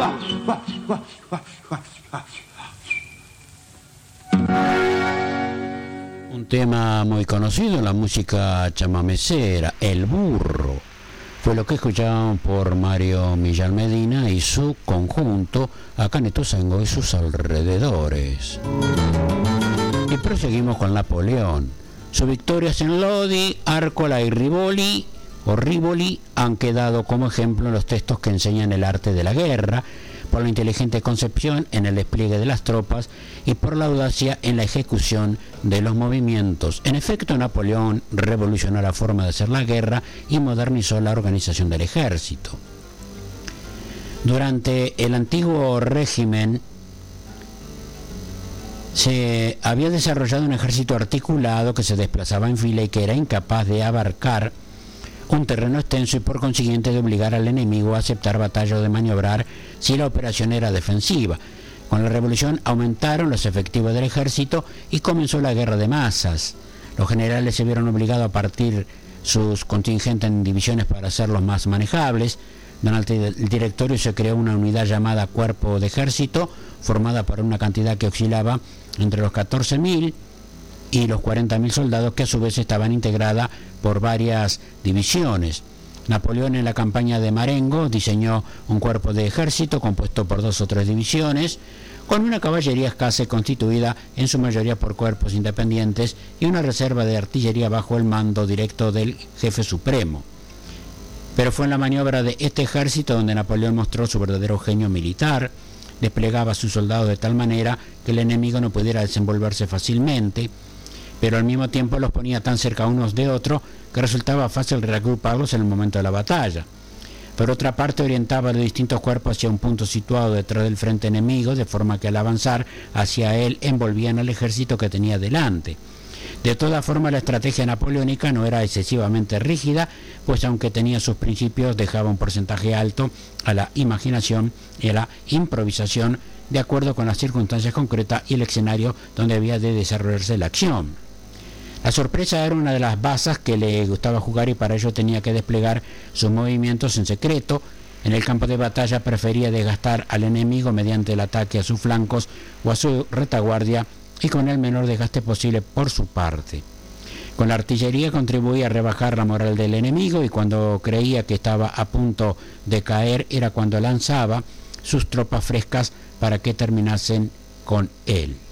Un tema muy conocido en la música chamamecera, El Burro, fue lo que escuchaban por Mario Millán Medina y su conjunto acá en Ituzaingó y sus alrededores. Y proseguimos con Napoleón. Sus victorias en Lodi, Árcola y Rivoli han quedado como ejemplo en los textos que enseñan el arte de la guerra, por la inteligente concepción en el despliegue de las tropas y por la audacia en la ejecución de los movimientos. En efecto, Napoleón revolucionó la forma de hacer la guerra y modernizó la organización del ejército. Durante el antiguo régimen se había desarrollado un ejército articulado que se desplazaba en fila y que era incapaz de abarcar un terreno extenso y por consiguiente de obligar al enemigo a aceptar batalla o de maniobrar si la operación era defensiva. Con la revolución aumentaron los efectivos del ejército y comenzó la guerra de masas. Los generales se vieron obligados a partir sus contingentes en divisiones para hacerlos más manejables. Durante el directorio se creó una unidad llamada Cuerpo de Ejército, formada por una cantidad que oscilaba entre los 14.000 y los 40.000 soldados, que a su vez estaban integradas por varias divisiones. Napoleón, en la campaña de Marengo, diseñó un cuerpo de ejército compuesto por 2 o 3 divisiones, con una caballería escasa constituida en su mayoría por cuerpos independientes y una reserva de artillería bajo el mando directo del jefe supremo. Pero fue en la maniobra de este ejército donde Napoleón mostró su verdadero genio militar. Desplegaba a sus soldados de tal manera que el enemigo no pudiera desenvolverse fácilmente, pero al mismo tiempo los ponía tan cerca unos de otros que resultaba fácil reagruparlos en el momento de la batalla. Por otra parte, orientaba los distintos cuerpos hacia un punto situado detrás del frente enemigo, de forma que al avanzar hacia él envolvían al ejército que tenía delante. De todas formas, la estrategia napoleónica no era excesivamente rígida, pues aunque tenía sus principios, dejaba un porcentaje alto a la imaginación y a la improvisación, de acuerdo con las circunstancias concretas y el escenario donde había de desarrollarse la acción. La sorpresa era una de las bazas que le gustaba jugar y para ello tenía que desplegar sus movimientos en secreto. En el campo de batalla prefería desgastar al enemigo mediante el ataque a sus flancos o a su retaguardia y con el menor desgaste posible por su parte. Con la artillería contribuía a rebajar la moral del enemigo y cuando creía que estaba a punto de caer era cuando lanzaba sus tropas frescas para que terminasen con él.